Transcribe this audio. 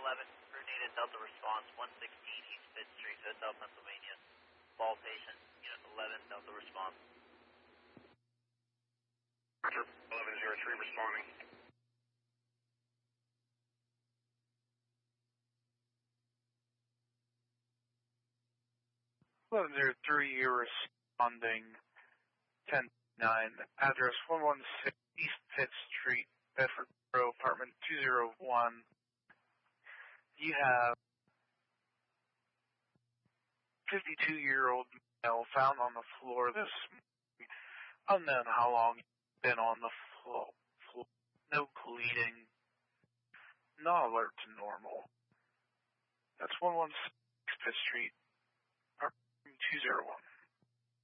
11, crew needed Delta response, 116 East 5th Street, Hotel, Pennsylvania. Ball patient, unit 11, Delta response. Roger, 1103 responding. 1103, you're responding 10-9, address 116 East 5th Street, Bedford Row, apartment 201. You have 52-year-old male found on the floor this morning. Unknown how long you've been on the floor. No bleeding. Not alert to normal. That's 116 5th Street, apartment 201.